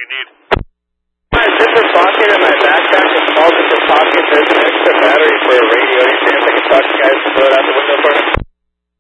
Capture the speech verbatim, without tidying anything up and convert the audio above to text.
you need? My zipper pocket in my backpack is called the pocket business.